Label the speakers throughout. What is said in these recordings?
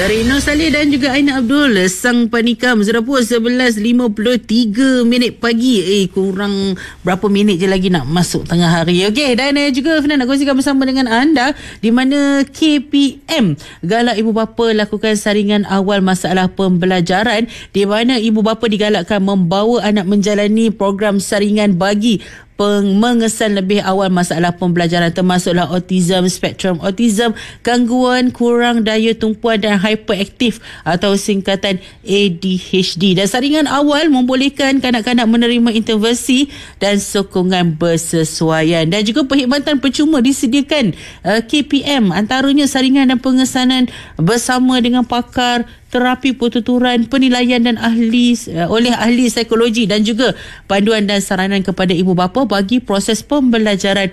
Speaker 1: Dari Nur Saleh dan juga Aina Abdul, sang panikam. Zerapu 11.53 minit pagi. Kurang berapa minit je lagi nak masuk tengah hari. Okey, dan juga Fina nak kongsikan bersama dengan anda di mana KPM galak ibu bapa lakukan saringan awal masalah pembelajaran, di mana ibu bapa digalakkan membawa anak menjalani program saringan bagi mengesan lebih awal masalah pembelajaran, termasuklah autism, spektrum autism, gangguan kurang daya tumpuan dan hyperaktif atau singkatan ADHD. Dan saringan awal membolehkan kanak-kanak menerima intervensi dan sokongan bersesuaian. Dan juga perkhidmatan percuma disediakan KPM, antaranya saringan dan pengesanan bersama dengan pakar terapi pertuturan, penilaian dan oleh ahli psikologi, dan juga panduan dan saranan kepada ibu bapa bagi proses pembelajaran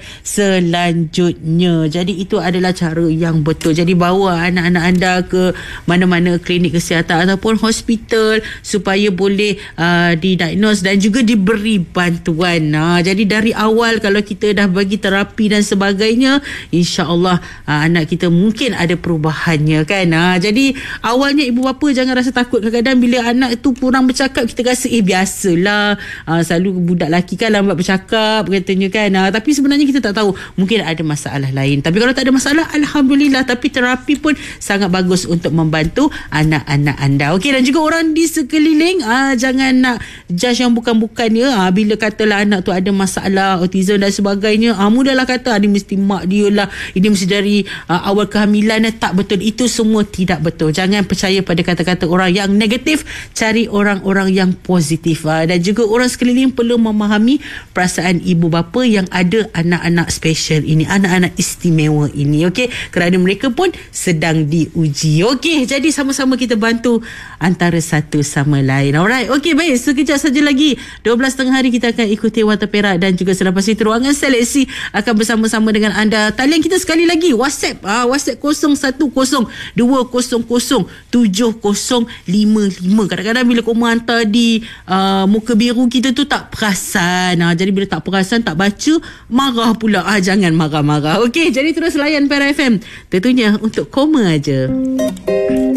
Speaker 1: selanjutnya. Jadi itu adalah cara yang betul. Jadi bawa anak-anak anda ke mana-mana klinik kesihatan ataupun hospital supaya boleh didiagnose dan juga diberi bantuan. Jadi dari awal kalau kita dah bagi terapi dan sebagainya, insya-Allah anak kita mungkin ada perubahannya kan. Jadi awalnya ibu bapa jangan rasa takut. Kadang-kadang bila anak tu kurang bercakap, kita rasa biasalah, selalu budak lelaki kan lambat bercakap katanya kan. Tapi sebenarnya kita tak tahu, mungkin ada masalah lain. Tapi kalau tak ada masalah, alhamdulillah. Tapi terapi pun sangat bagus untuk membantu anak-anak anda. Okey, dan juga orang di sekeliling, jangan nak judge yang bukan-bukannya. Bila katalah anak tu ada masalah autism dan sebagainya, mudahlah kata ini mesti mak dia lah, ini mesti dari awal kehamilan. Tak betul, itu semua tidak betul. Jangan percaya pada kata-kata orang yang negatif, cari orang-orang yang positif. Dan juga orang sekeliling perlu memahami perasaan ibu bapa yang ada anak-anak special ini, anak-anak istimewa ini. Okey, kerana mereka pun sedang diuji. Okey, jadi sama-sama kita bantu antara satu sama lain. Alright, okey, baik, sekejap saja lagi 12 tengah hari kita akan ikuti Warta Perak, dan juga selepas itu ruangan seleksi akan bersama-sama dengan anda. Talian kita sekali lagi, WhatsApp 0110200755. Kadang-kadang bila korang hantar di muka biru kita tu tak perasan. Jadi bila tak perasan, tak baca, marah pula. Jangan marah-marah. Okey, jadi terus layan Perak FM. Tentunya untuk koma aja.